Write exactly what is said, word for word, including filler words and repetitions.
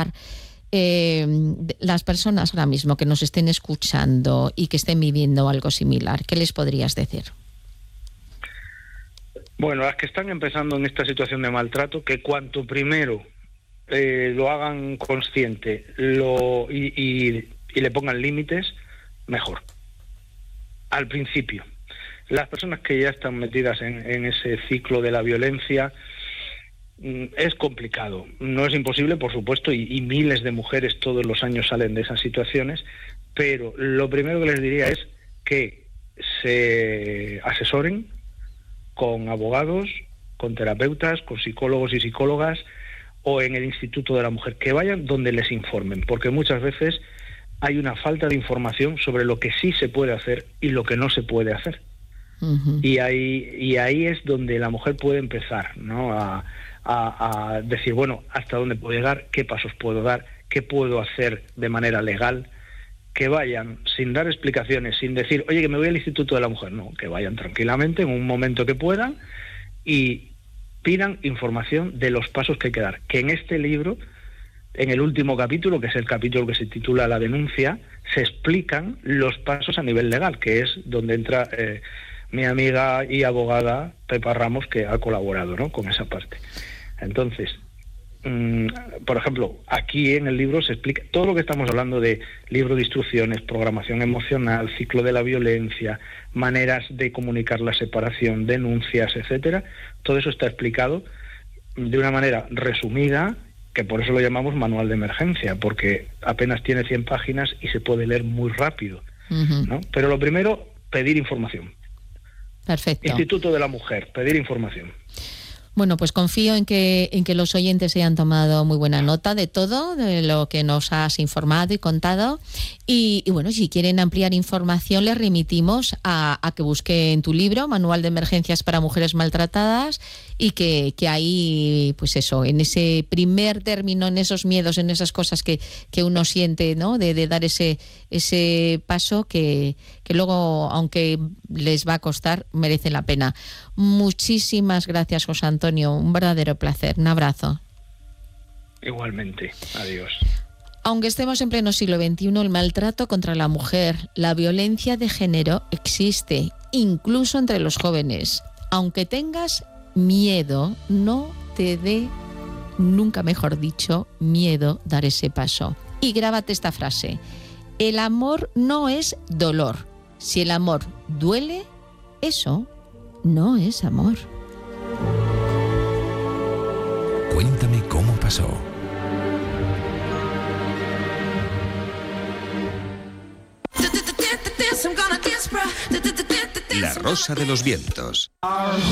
dar eh, las personas ahora mismo que nos estén escuchando y que estén viviendo algo similar? ¿Qué les podrías decir? Bueno, las que están empezando en esta situación de maltrato, que cuanto primero eh, lo hagan consciente lo, y, y, y le pongan límites, mejor. Al principio. Las personas que ya están metidas en, en ese ciclo de la violencia, mm, es complicado. No es imposible, por supuesto, y, y miles de mujeres todos los años salen de esas situaciones, pero lo primero que les diría es que se asesoren con abogados, con terapeutas, con psicólogos y psicólogas, o en el Instituto de la Mujer, que vayan donde les informen, porque muchas veces hay una falta de información sobre lo que sí se puede hacer y lo que no se puede hacer. Uh-huh. Y ahí y ahí es donde la mujer puede empezar, ¿no? A, a, a decir, bueno, hasta dónde puedo llegar, qué pasos puedo dar, qué puedo hacer de manera legal. Que vayan sin dar explicaciones, sin decir, oye, que me voy al Instituto de la Mujer. No, que vayan tranquilamente en un momento que puedan y pidan información de los pasos que hay que dar. Que en este libro, en el último capítulo, que es el capítulo que se titula La denuncia, se explican los pasos a nivel legal, que es donde entra eh, mi amiga y abogada Pepa Ramos, que ha colaborado, ¿no?, con esa parte. Entonces, por ejemplo, aquí en el libro se explica todo lo que estamos hablando de libro de instrucciones, programación emocional, ciclo de la violencia, maneras de comunicar la separación, denuncias, etcétera. Todo eso está explicado de una manera resumida, que por eso lo llamamos manual de emergencia, porque apenas tiene cien páginas y se puede leer muy rápido, uh-huh. ¿no? Pero lo primero, pedir información. Perfecto. Instituto de la Mujer, pedir información. Bueno, pues confío en que en que los oyentes hayan tomado muy buena nota de todo, de lo que nos has informado y contado. Y, y bueno, si quieren ampliar información, les remitimos a, a que busquen tu libro, Manual de Emergencias para Mujeres Maltratadas, y que, que ahí, pues eso, en ese primer término, en esos miedos, en esas cosas que, que uno siente, ¿no?, de, de dar ese, ese paso que, que luego, aunque les va a costar, merece la pena. Muchísimas gracias, José Antonio. Un verdadero placer. Un abrazo. Igualmente. Adiós. Aunque estemos en pleno siglo veintiuno, el maltrato contra la mujer, la violencia de género existe, incluso entre los jóvenes. Aunque tengas miedo, no te dé, nunca mejor dicho, miedo dar ese paso. Y grábate esta frase: el amor no es dolor. Si el amor duele, eso no es amor. Cuéntame cómo pasó. La Rosa de los Vientos.